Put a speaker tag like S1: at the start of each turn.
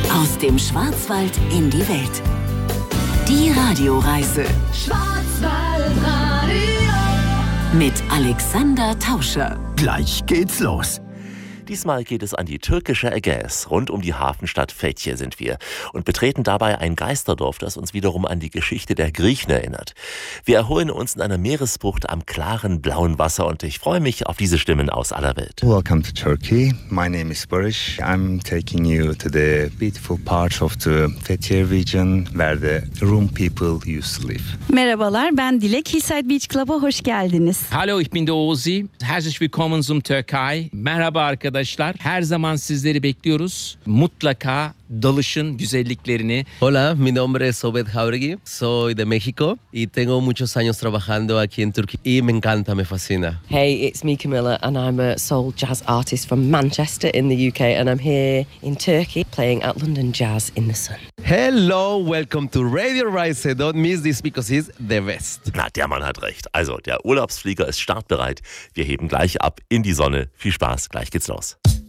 S1: Aus dem Schwarzwald in die Welt. Die Radioreise
S2: Schwarzwaldradio
S1: mit Alexander Tauscher.
S3: Gleich geht's los.
S4: Diesmal geht es an die türkische Ägäis. Rund um die Hafenstadt Fethiye sind wir und betreten dabei ein Geisterdorf, das uns wiederum an die Geschichte der Griechen erinnert. Wir erholen uns in einer Meeresbucht am klaren blauen Wasser und ich freue mich auf diese Stimmen aus aller Welt.
S3: Welcome to Turkey. My name is Barış. I'm taking you to the beautiful parts of the Fethiye region where the Rum people used to live.
S5: Merhabalar, ben Dilek. Hillside Beach Club'a hoş geldiniz.
S6: Hallo, ich bin der Ozi. Herzlich willkommen zum Türkei. Merhaba arkadaşlar. Her zaman sizleri bekliyoruz. Mutlaka dalışın güzelliklerini.
S7: Hola, mi nombre es Obed Jauregui, soy de México y tengo muchos años trabajando aquí en Turquía y me encanta, me fascina.
S8: Hey, it's me Camilla and I'm a soul jazz artist from Manchester in the UK and I'm here in Turkey playing at London Jazz in the Sun.
S7: Hello, welcome to Radio Reise. Don't miss this because it's the best.
S4: Na, der Mann hat recht. Also, der Urlaubsflieger ist startbereit. Wir heben gleich ab in die Sonne. Viel Spaß, gleich geht's los.